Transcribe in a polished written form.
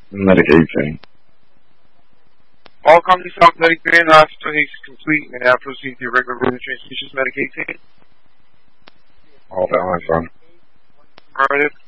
Medicating. All companies stop medicating after he's complete and now proceed to regular room transfusions medicating. All that, my son. Affirmative.